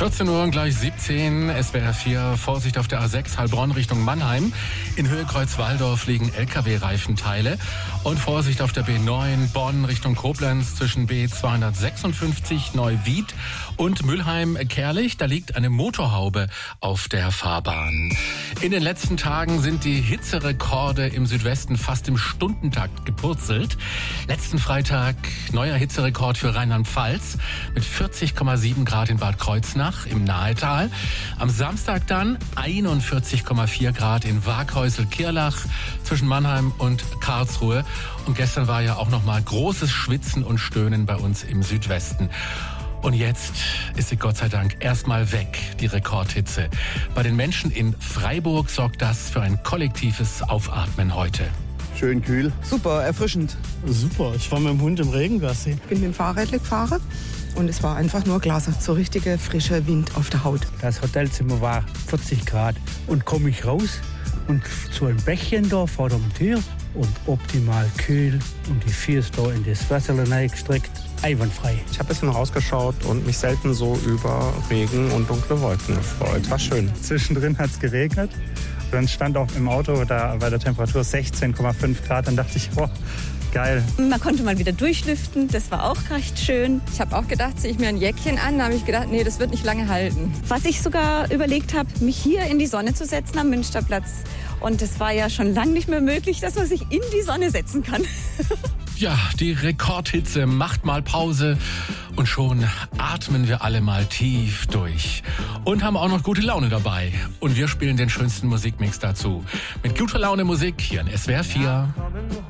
14 Uhr gleich 17, SWR 4, Vorsicht auf der A6 Heilbronn Richtung Mannheim. In Höhe Kreuz-Waldorf liegen LKW-Reifenteile. Und Vorsicht auf der B9 Bonn Richtung Koblenz zwischen B256 Neuwied und Mülheim-Kerlich. Da liegt eine Motorhaube auf der Fahrbahn. In den letzten Tagen sind die Hitzerekorde im Südwesten fast im Stundentakt gepurzelt. Letzten Freitag neuer Hitzerekord für Rheinland-Pfalz mit 40,7 Grad in Bad Kreuznach im Nahetal. Am Samstag dann 41,4 Grad in Waghäusel-Kirlach zwischen Mannheim und Karlsruhe. Und gestern war ja auch noch mal großes Schwitzen und Stöhnen bei uns im Südwesten. Und jetzt ist sie Gott sei Dank erstmal weg, die Rekordhitze. Bei den Menschen in Freiburg sorgt das für ein kollektives Aufatmen heute. Schön kühl. Super, erfrischend. Super, ich war mit dem Hund im Regengassi. Ich bin mit dem Fahrrad gefahren und es war einfach nur klasse. So richtiger frischer Wind auf der Haut. Das Hotelzimmer war 40 Grad und komme ich raus und zu einem Bächchen da vor dem Tür und optimal kühl und die Füße da in das Wasser hineingestreckt. Einwandfrei. Ich habe ein bisschen rausgeschaut und mich selten so über Regen und dunkle Wolken gefreut. War schön. Zwischendrin hat es geregnet. Dann stand auch im Auto da bei der Temperatur 16,5 Grad. Dann dachte ich, boah, geil. Man konnte mal wieder durchlüften, das war auch recht schön. Ich habe auch gedacht, ziehe ich mir ein Jäckchen an. Da habe ich gedacht, nee, das wird nicht lange halten. Was ich sogar überlegt habe, mich hier in die Sonne zu setzen am Münsterplatz. Und es war ja schon lange nicht mehr möglich, dass man sich in die Sonne setzen kann. Ja, die Rekordhitze macht mal Pause und schon atmen wir alle mal tief durch. Und haben auch noch gute Laune dabei. Und wir spielen den schönsten Musikmix dazu. Mit guter Laune Musik hier in SWR 4.